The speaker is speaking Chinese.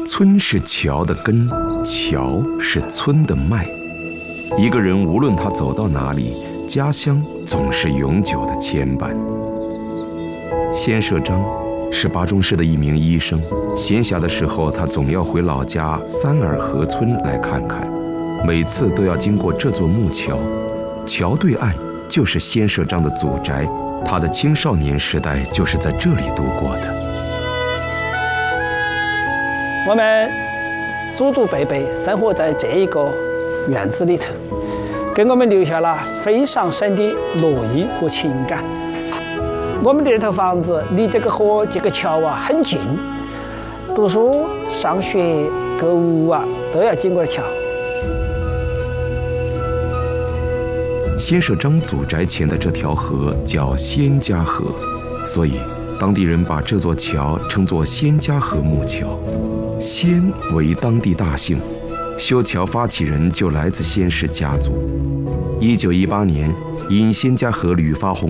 村是桥的根，桥是村的脉。一个人无论他走到哪里，家乡总是永久的牵绊。先社章是巴中市的一名医生，闲暇的时候，他总要回老家三尔河村来看看，每次都要经过这座木桥，桥对岸就是先社章的祖宅，他的青少年时代就是在这里度过的。 我们祖祖辈辈生活在这一个院子里头，给我们留下了非常深的烙印和情感。我们这套房子离这个河、这个桥很近，读书、上学、购物都要经过桥。 先社章祖宅前的这条河叫先家河，所以当地人把这座桥称作先家河木桥。先为当地大姓，修桥发起人就来自先氏家族。1918年，因先家河屡发洪